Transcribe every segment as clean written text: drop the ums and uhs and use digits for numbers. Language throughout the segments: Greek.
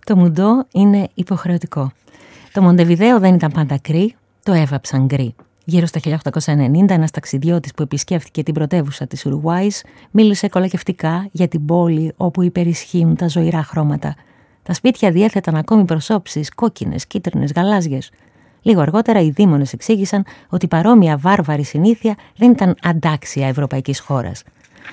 Το μουντό είναι υποχρεωτικό. Το Μοντεβιδέο δεν ήταν πάντα γκρι, το έβαψαν γκρι. Γύρω στα 1890, ένας ταξιδιώτης που επισκέφθηκε την πρωτεύουσα της Ουρουγουάης μίλησε κολακευτικά για την πόλη όπου υπερισχύουν τα ζωηρά χρώματα. Τα σπίτια διέθεταν ακόμη προσώψεις κόκκινες, κίτρινες, γαλάζιες. Λίγο αργότερα οι δήμονες εξήγησαν ότι παρόμοια βάρβαρη συνήθεια δεν ήταν αντάξια ευρωπαϊκής χώρας.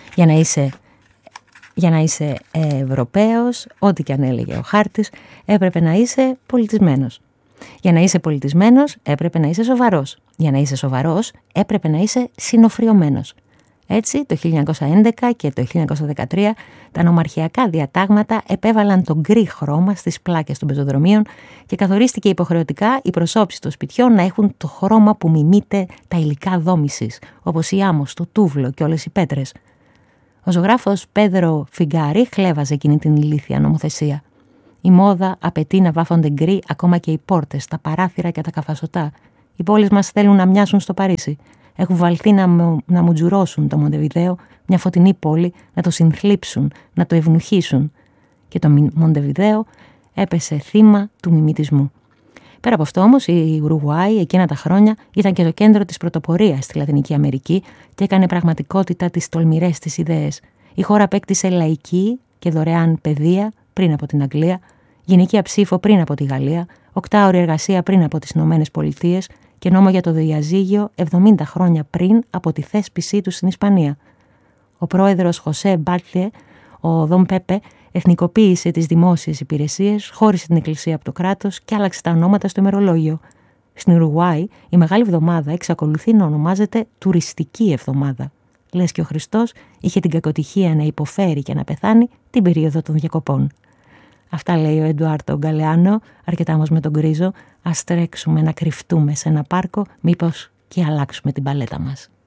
Για να είσαι Ευρωπαίος, ό,τι και αν έλεγε ο χάρτης, έπρεπε να είσαι πολιτισμένος. Για να είσαι πολιτισμένος, έπρεπε να είσαι σοβαρός. Για να είσαι σοβαρός, έπρεπε να είσαι συνοφριωμένος. Έτσι, το 1911 και το 1913, τα νομαρχιακά διατάγματα επέβαλαν το γκρι χρώμα στις πλάκες των πεζοδρομίων και καθορίστηκε υποχρεωτικά οι προσώψεις των σπιτιών να έχουν το χρώμα που μιμείται τα υλικά δόμησης, όπως η άμμος, το τούβλο και όλες οι πέτρες. Ο ζωγράφος Πέδρο Φιγκάρι χλέβαζε εκείνη την ηλίθια νομοθεσία. Η μόδα απαιτεί να βάφονται γκρι ακόμα και οι πόρτες, τα παράθυρα και τα καφασωτά. Οι πόλεις μας θέλουν να μοιάσουν στο Παρίσι. Έχουν βαλθεί να μουτζουρώσουν το Μοντεβιδέο, μια φωτεινή πόλη, να το συνθλίψουν, να το ευνουχίσουν. Και το Μοντεβιδέο έπεσε θύμα του μιμητισμού. Πέρα από αυτό όμως, η Ουρουγουάη εκείνα τα χρόνια ήταν και το κέντρο της πρωτοπορίας στη Λατινική Αμερική και έκανε πραγματικότητα τις τολμηρές της ιδέες. Η χώρα απέκτησε λαϊκή και δωρεάν παιδεία πριν από την Αγγλία, γυναικεία ψήφο πριν από τη Γαλλία, 8ωρη εργασία πριν από τις Ηνωμένες Πολιτείες και νόμο για το διαζύγιο 70 χρόνια πριν από τη θέσπισή του στην Ισπανία. Ο πρόεδρος Χωσέ Μπάτλε, ο Δον Πέπε, εθνικοποίησε τις δημόσιες υπηρεσίες, χώρισε την εκκλησία από το κράτος και άλλαξε τα ονόματα στο ημερολόγιο. Στην Ουρουγουάη, η Μεγάλη Εβδομάδα εξακολουθεί να ονομάζεται Τουριστική Εβδομάδα. Λες και ο Χριστός είχε την κακοτυχία να υποφέρει και να πεθάνει την περίοδο των διακοπών. Αυτά λέει ο Εντουάρτο Γκαλεάνο, αρκετά όμως με τον γκρίζο. Ας τρέξουμε να κρυφτούμε σε ένα πάρκο, μήπως και αλλάξουμε την παλέτα μας.